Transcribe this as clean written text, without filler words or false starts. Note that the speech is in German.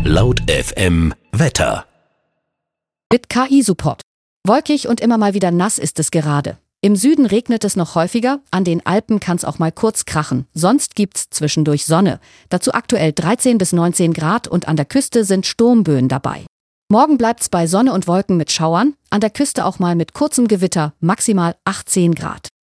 Laut FM Wetter. Mit KI-Support. Wolkig und immer mal wieder nass ist es gerade. Im Süden regnet es noch häufiger, an den Alpen kann es auch mal kurz krachen. Sonst gibt's zwischendurch Sonne. Dazu aktuell 13 bis 19 Grad und an der Küste sind Sturmböen dabei. Morgen bleibt's bei Sonne und Wolken mit Schauern, an der Küste auch mal mit kurzem Gewitter, maximal 18 Grad.